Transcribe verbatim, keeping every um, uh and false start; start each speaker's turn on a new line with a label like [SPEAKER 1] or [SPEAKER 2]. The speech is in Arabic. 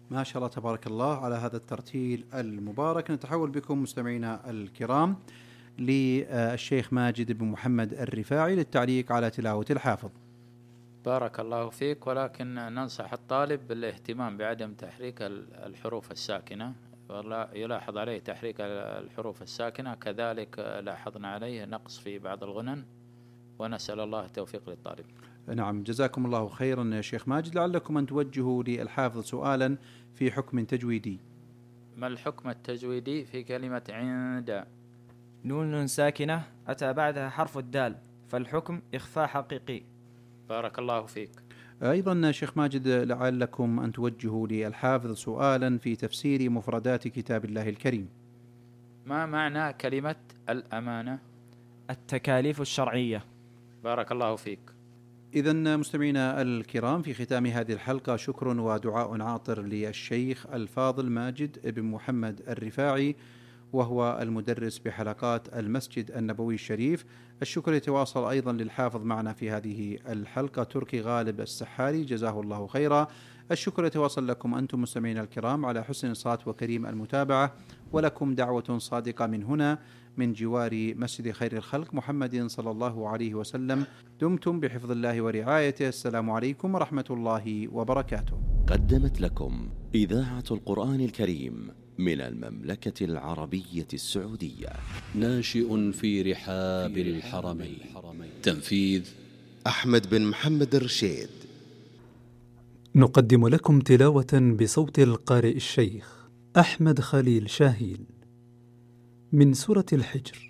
[SPEAKER 1] ما شاء الله تبارك الله على هذا الترتيل المبارك. نتحول بكم مستمعينا الكرام للشيخ ماجد بن محمد الرفاعي للتعليق على تلاوة الحافظ.
[SPEAKER 2] بارك الله فيك. ولكن ننصح الطالب بالاهتمام بعدم تحريك الحروف الساكنة، ولا يلاحظ عليه تحريك الحروف الساكنة، كذلك لاحظنا عليه نقص في بعض الغنن، ونسأل الله التوفيق للطالب.
[SPEAKER 1] نعم، جزاكم الله خيرا يا شيخ ماجد. لعلكم أن توجهوا للحافظ سؤالا في حكم تجويدي.
[SPEAKER 2] ما الحكم التجويدي في كلمة عند؟
[SPEAKER 3] نون ساكنة أتى بعدها حرف الدال، فالحكم إخفاء حقيقي.
[SPEAKER 2] بارك الله فيك.
[SPEAKER 1] أيضا شيخ ماجد لعلكم أن توجهوا للحافظ سؤالا في تفسير مفردات كتاب الله الكريم.
[SPEAKER 2] ما معنى كلمة الأمانة؟
[SPEAKER 3] التكاليف الشرعية.
[SPEAKER 2] بارك الله فيك.
[SPEAKER 1] إذن مستمعينا الكرام، في ختام هذه الحلقة شكر ودعاء عاطر للشيخ الفاضل ماجد بن محمد الرفاعي، وهو المدرس بحلقات المسجد النبوي الشريف. الشكر يتواصل أيضا للحافظ معنا في هذه الحلقة تركي غالب السحاري، جزاه الله خيرا. الشكر يتواصل لكم أنتم مستمعين الكرام على حسن الصوت وكريم المتابعة، ولكم دعوة صادقة من هنا من جوار مسجد خير الخلق محمد صلى الله عليه وسلم. دمتم بحفظ الله ورعايته. السلام عليكم ورحمة الله وبركاته.
[SPEAKER 4] قدمت لكم إذاعة القرآن الكريم من المملكة العربية السعودية.
[SPEAKER 5] ناشئ في رحاب الحرمين. تنفيذ
[SPEAKER 6] أحمد بن محمد الرشيد.
[SPEAKER 7] نقدم لكم تلاوة بصوت القارئ الشيخ أحمد خليل شاهين من سورة الحجر.